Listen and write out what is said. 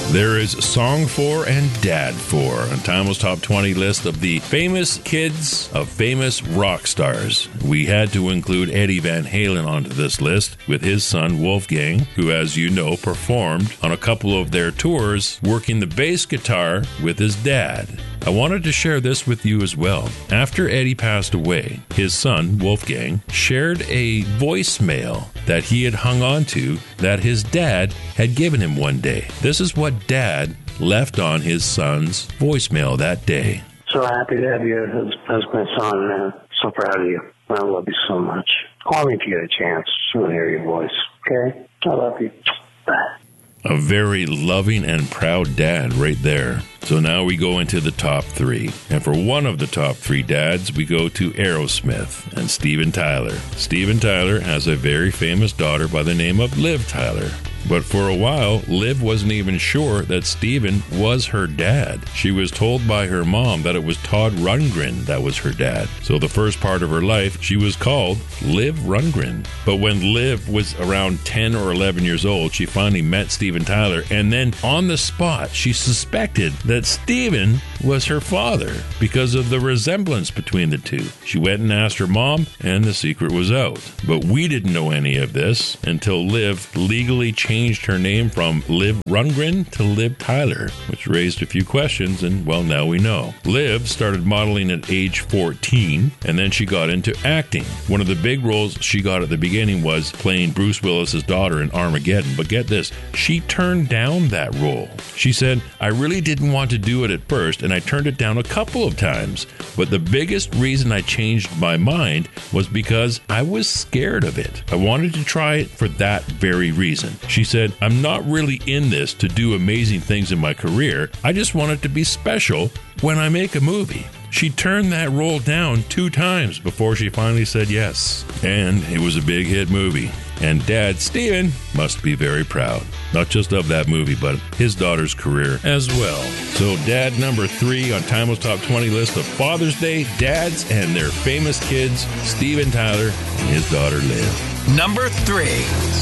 There is Song for and Dad for on Timeless Top 20 list of the famous kids of famous rock stars. We had to include Eddie Van Halen onto this list with his son Wolfgang, who, as you know, performed on a couple of their tours working the bass guitar with his dad. I wanted to share this with you as well. After Eddie passed away, his son, Wolfgang, shared a voicemail that he had hung on to that his dad had given him one day. This is what Dad left on his son's voicemail that day. So happy to have you as my son, man. So proud of you. I love you so much. Call me if you get a chance. Just want to hear your voice, okay? I love you. Bye. A very loving and proud dad right there. So now we go into the top three. And for one of the top three dads, we go to Aerosmith and Steven Tyler. Steven Tyler has a very famous daughter by the name of Liv Tyler. But for a while, Liv wasn't even sure that Steven was her dad. She was told by her mom that it was Todd Rundgren that was her dad. So the first part of her life, she was called Liv Rundgren. But when Liv was around 10 or 11 years old, she finally met Steven Tyler. And then on the spot, she suspected that Steven was her father because of the resemblance between the two. She went and asked her mom, and the secret was out. But we didn't know any of this until Liv legally changed her name from Liv Rundgren to Liv Tyler, which raised a few questions, and well, now we know. Liv started modeling at age 14, and then she got into acting. One of the big roles she got at the beginning was playing Bruce Willis's daughter in Armageddon, but get this, she turned down that role. She said, I really didn't want to do it at first, and I turned it down a couple of times, but the biggest reason I changed my mind was because I was scared of it. I wanted to try it for that very reason. She said, I'm not really in this to do amazing things in my career. I just want it to be special when I make a movie. She turned that role down 2 times before she finally said yes. And it was a big hit movie. And Dad, Steven, must be very proud. Not just of that movie, but his daughter's career as well. So Dad number 3 on Timeless Top 20 list of Father's Day dads and their famous kids, Steven Tyler and his daughter Liv. Number 3.